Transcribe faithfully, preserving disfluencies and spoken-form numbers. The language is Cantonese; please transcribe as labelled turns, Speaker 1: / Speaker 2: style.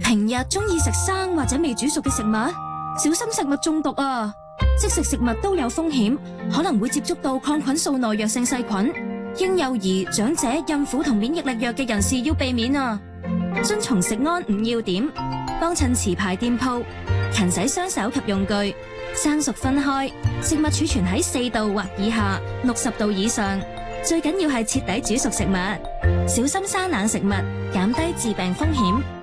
Speaker 1: 平日中意食生或者未煮熟嘅食物，小心食物中毒啊！即食食物都有風險，可能會接觸到抗菌素耐藥性細菌。嬰幼兒、長者、孕婦同免疫力弱嘅人士要避免啊！遵從食安五要點，幫襯持牌店鋪，勤洗雙手及用具，生熟分開，食物儲存喺四度或以下，六十度以上。最緊要係徹底煮熟食物，小心生冷食物，減低致病風險。